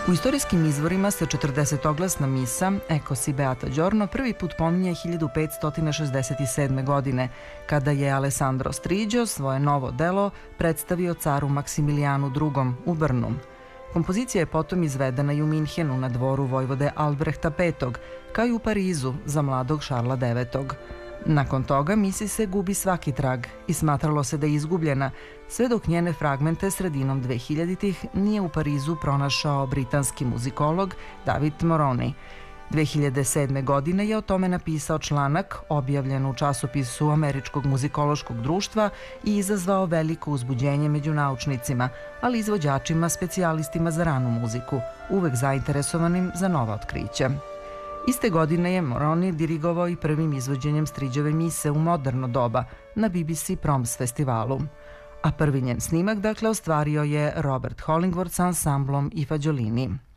U istorijskim izvorima se 40-oglasna misa Ecco si Beata Giorno prvi put pominje 1567. godine, kada je Alessandro Striđo svoje novo delo predstavio caru Maksimilijanu II. U Brnu. Kompozicija je potom izvedena i u Minhenu na dvoru vojvode Albrehta V, kao i u Parizu za mladog Šarla IX. Nakon toga misi se gubi svaki trag i smatralo se da je izgubljena, sve dok njene fragmente sredinom 2000-ih nije u Parizu pronašao britanski muzikolog David Moroni. 2007. godine je o tome napisao članak objavljen u časopisu Američkog muzikološkog društva i izazvao veliko uzbuđenje među naučnicima, ali i izvođačima specijalistima za ranu muziku, uvek zainteresovanim za nova otkrića. Iste godine je Moroni dirigovao i prvim izvođenjem Striđove mise u moderno doba na BBC Proms festivalu. A prvi njen snimak, ostvario je Robert Hollingworth sa ansamblom i Fagiolini.